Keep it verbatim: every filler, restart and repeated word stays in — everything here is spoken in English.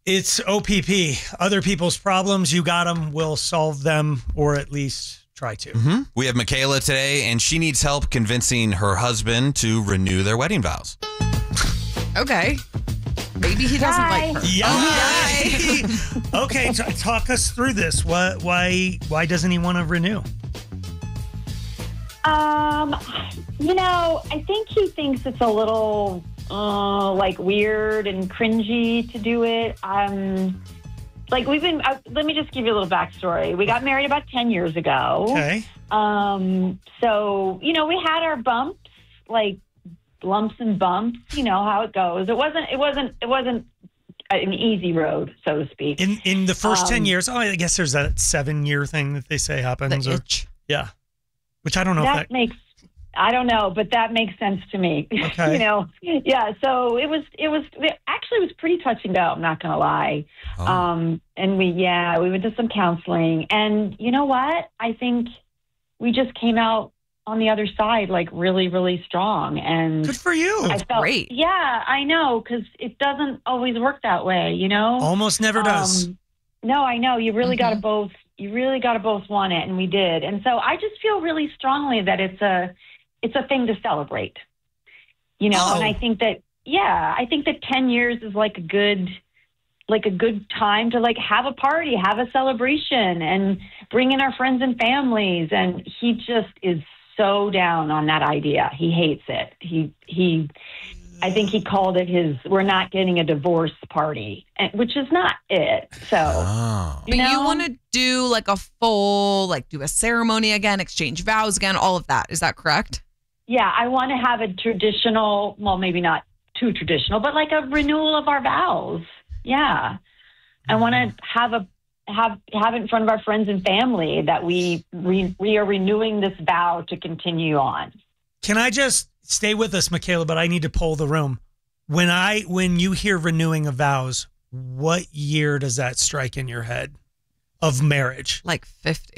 It's O P P. Other people's problems, you got them, we'll solve them, or at least try to. Mm-hmm. We have Michaela today, and she needs help convincing her husband to renew their wedding vows. Okay. Maybe he doesn't Hi. like her. Yeah. Okay, t- talk us through this. What? Why? Why doesn't he want to renew? Um, you know, I think he thinks it's a little uh, like weird and cringy to do it. Um, like we've been. Uh, let me just give you a little backstory. We got married about ten years ago. Okay. Um, so you know, we had our bumps, like lumps and bumps. You know how it goes. It wasn't. It wasn't. It wasn't an easy road, so to speak. In in the first Um, ten years, oh, I guess there's that seven year thing that they say happens. The or- itch. yeah. Which I don't know that if that. makes I don't know, but that makes sense to me. Okay. You know, yeah. So it was, it was it actually was pretty touch and go. I'm not gonna lie. Oh. Um, and we, yeah, we went to some counseling, and you know what? I think we just came out on the other side like really, really strong. And Good for you. I felt, great. yeah, I know, because it doesn't always work that way. You know, Almost never does. Um, no, I know. You really Mhm. got to both. You really got to both want it, and we did. And so I just feel really strongly that it's a, it's a thing to celebrate. You know, Oh. and I think that, yeah, I think that ten years is like a good, like a good time to like have a party, have a celebration, and bring in our friends and families. And he just is so down on that idea. He hates it. He he. I think he called it his, we're not getting a divorce party, and, which is not it. So, Oh. you But know, you want to do like a full, like do a ceremony again, exchange vows again, all of that. Is that correct? yeah, I want to have a traditional, well, maybe not too traditional, but like a renewal of our vows. Yeah. I want to have a, have, have it in front of our friends and family that we, re, we are renewing this vow to continue on. Can I just stay with us, Michaela? But I need to poll the room. When I when you hear renewing of vows, what year does that strike in your head of marriage? Like fifty.